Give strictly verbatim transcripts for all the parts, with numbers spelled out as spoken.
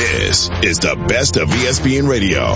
This is the best of E S P N Radio.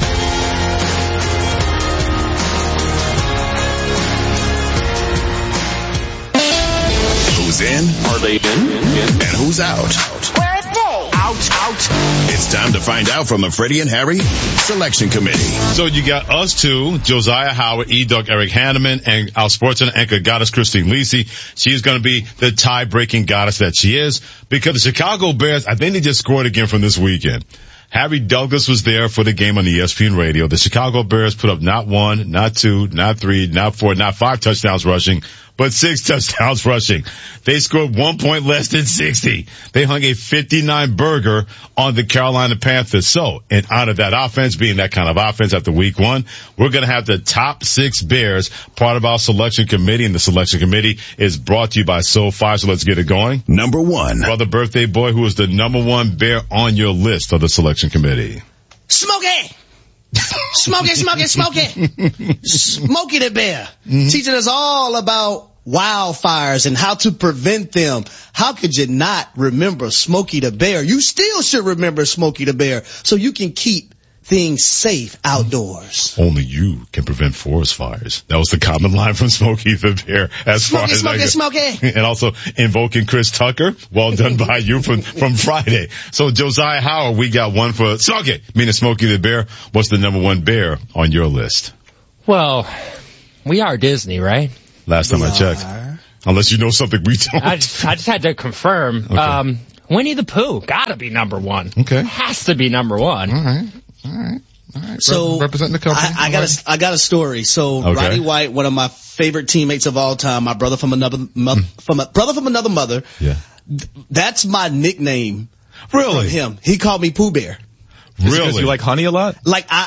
Who's in? Are they in? And who's out? Where are they? Out, out. It's time to find out from the Freddie and Harry Selection Committee. So you got us two, Josiah Howard, E-Dog Eric Hanneman, and our sports anchor goddess Christine Lisi. She's going to be the tie-breaking goddess that she is, because the Chicago Bears, I think they just scored again from this weekend. Harry Douglas was there for the game on the E S P N radio. The Chicago Bears put up not one, not two, not three, not four, not five touchdowns rushing, but six touchdowns rushing. They scored one point less than sixty. They hung a fifty-nine burger on the Carolina Panthers. So, and out of that offense, being that kind of offense after week one, we're going to have the top six Bears, part of our selection committee, and the selection committee is brought to you by SoFi. So let's get it going. Number one. Brother Birthday Boy, who is the number one Bear on your list of the selection committee? Smokey! Smokey, Smokey, Smokey! Smokey the Bear. Mm-hmm. Teaching us all about wildfires and how to prevent them. How could you not remember Smokey the Bear? You still should remember Smokey the Bear so you can keep things safe outdoors. Only you can prevent forest fires. That was the common line from Smokey the Bear. As Smokey, far as Smokey, Smokey. And also invoking Chris Tucker. Well done by you from, from Friday. So Josiah Howard, we got one for Smokey, meaning Smokey the Bear. What's the number one bear on your list? Well, we are Disney, right? Last time we I checked. Are. Unless you know something we don't. I just, I just had to confirm. Okay. Um, Winnie the Pooh, gotta be number one. Okay. Has to be number one. All right. All right. All right. So representing the company. I, I got right. a, I got a story. So okay. Roddy White, one of my favorite teammates of all time, my brother from another mo- from a brother from another mother. Yeah. Th- that's my nickname. Really? From him. He called me Pooh Bear. Really? Because you like honey a lot? Like I,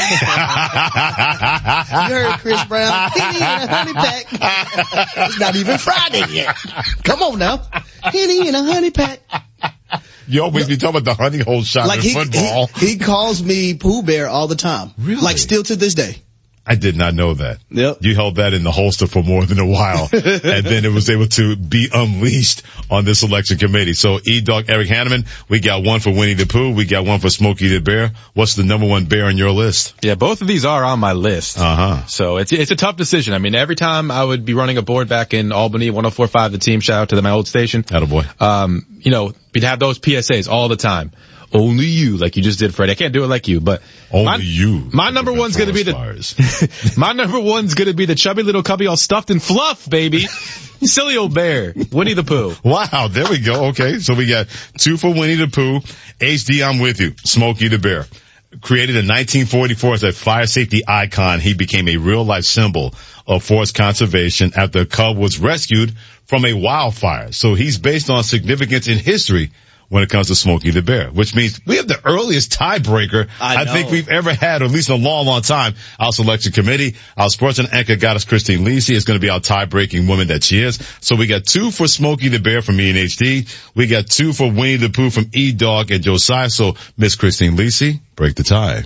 I you heard Chris Brown. Henny in a honey pack. It's not even Friday yet. Come on now. Henny in a honey pack. You always be talking about the honey hole shot like in he, football. He, he calls me Pooh Bear all the time. Really? Like still to this day. I did not know that. Yep. You held that in the holster for more than a while, and then it was able to be unleashed on this selection committee. So, E-Dog Eric Hanneman, we got one for Winnie the Pooh, we got one for Smokey the Bear. What's the number one bear on your list? Yeah, both of these are on my list. Uh-huh. So it's it's a tough decision. I mean, every time I would be running a board back in Albany, one oh four point five, the team, shout out to the, my old station. Attaboy. Um, you know, we'd have those P S As all the time. Only you, like you just did, Fred. I can't do it like you, but only my, you. My number one's gonna be the my number one's gonna be the chubby little cubby all stuffed in fluff, baby. Silly old bear, Winnie the Pooh. Wow, there we go. Okay, so we got two for Winnie the Pooh. H D, I'm with you. Smokey the Bear. Created in nineteen forty-four as a fire safety icon, he became a real-life symbol of forest conservation after a cub was rescued from a wildfire. So he's based on significance in history when it comes to Smokey the Bear, which means we have the earliest tiebreaker I, I think we've ever had, or at least in a long, long time. Our selection committee, our sports and anchor goddess Christine Lisi is going to be our tie-breaking woman that she is. So we got two for Smokey the Bear from me and H D. We got two for Winnie the Pooh from E-Dog and Josiah. So Miss Christine Lisi, break the tie.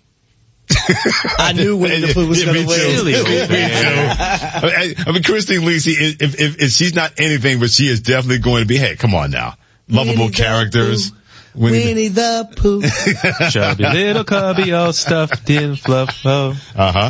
I knew Winnie the Pooh was yeah, going to win. Me too. I, I mean, Christine Lisi, if, if, if she's not anything, but she is definitely going to be, hey, come on now. Lovable Winnie characters. The Winnie the Pooh. Chubby little cubby all stuffed in fluff. Oh. Uh-huh.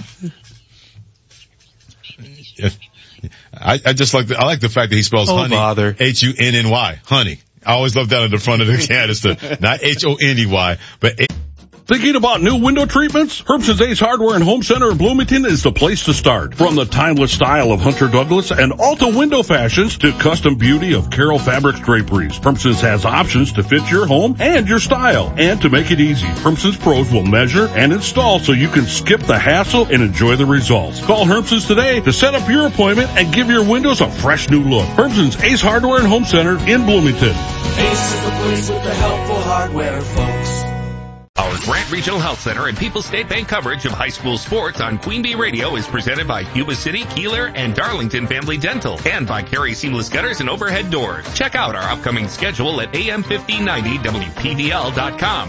I, I just like the, I like the fact that he spells oh, honey. Bother. H U N N Y. Honey. I always love that on the front of the canister. Not H O N E Y, but A- Thinking about new window treatments? Herbson's Ace Hardware and Home Center in Bloomington is the place to start. From the timeless style of Hunter Douglas and Alta window fashions to custom beauty of Carroll Fabrics draperies, Herbson's has options to fit your home and your style. And to make it easy, Herbson's pros will measure and install so you can skip the hassle and enjoy the results. Call Herbson's today to set up your appointment and give your windows a fresh new look. Herbson's Ace Hardware and Home Center in Bloomington. Ace is the place with the helpful hardware, folks. Our Grant Regional Health Center and People's State Bank coverage of high school sports on Queen Bee Radio is presented by Yuba City, Keeler, and Darlington Family Dental, and by Carey Seamless Gutters and Overhead Doors. Check out our upcoming schedule at A M fifteen ninety W P D L dot com.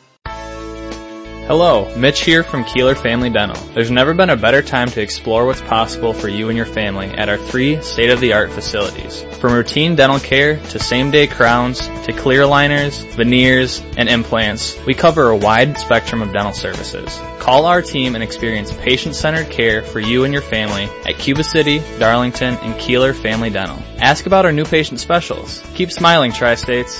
Hello, Mitch here from Keeler Family Dental. There's never been a better time to explore what's possible for you and your family at our three state-of-the-art facilities. From routine dental care to same-day crowns to clear aligners, veneers, and implants, we cover a wide spectrum of dental services. Call our team and experience patient-centered care for you and your family at Cuba City, Darlington, and Keeler Family Dental. Ask about our new patient specials. Keep smiling, Tri-States.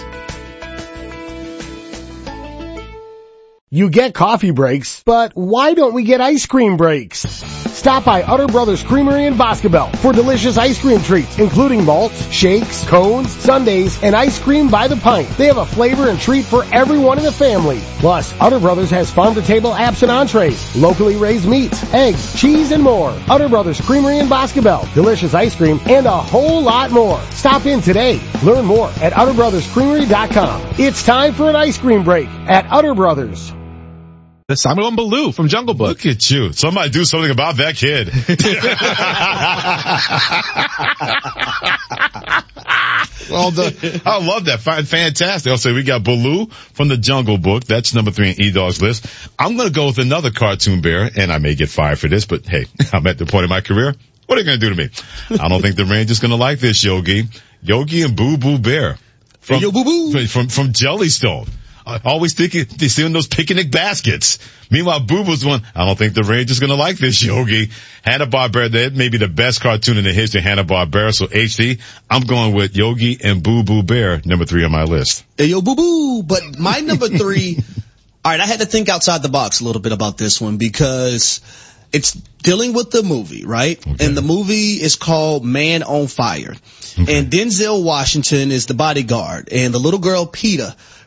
You get coffee breaks, but why don't we get ice cream breaks? Stop by Utter Brothers Creamery in Boscobel for delicious ice cream treats, including malts, shakes, cones, sundaes, and ice cream by the pint. They have a flavor and treat for everyone in the family. Plus, Utter Brothers has farm-to-table apps and entrees, locally raised meats, eggs, cheese, and more. Utter Brothers Creamery in Boscobel, delicious ice cream, and a whole lot more. Stop in today. Learn more at utter brothers creamery dot com. It's time for an ice cream break at Utter Brothers. The Simon Baloo from Jungle Book. Look at you. Somebody do something about that kid. Well done. I love that. Fantastic. I'll say we got Baloo from the Jungle Book. That's number three on E-Dog's list. I'm going to go with another cartoon bear, and I may get fired for this, but hey, I'm at the point in my career. What are you going to do to me? I don't think the Rangers going to like this, Yogi. Yogi and Boo Boo Bear. From, hey, yo, Boo Boo. From, from Jellystone. I always thinking they're stealing those picnic baskets. Meanwhile, Boo Boo's one. I don't think the Rangers going to like this, Yogi. Hanna-Barbera, that may be the best cartoon in the history of Hanna-Barbera. So H D, I'm going with Yogi and Boo Boo Bear, number three on my list. Hey, yo, Boo Boo. But my number three, all right, I had to think outside the box a little bit about this one because it's dealing with the movie, right? Okay. And the movie is called Man on Fire. Okay. And Denzel Washington is the bodyguard. And the little girl, Peeta,